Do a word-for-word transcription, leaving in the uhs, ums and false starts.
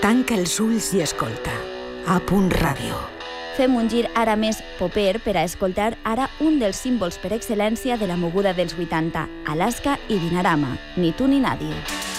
Tanca els ulls i escolta. A Punt Ràdio. Fem un gir ara més poper per a escoltar ara un dels símbols per excel·lència de la moguda dels vuitanta, Alaska i Dinarama, Ni tu ni nadie.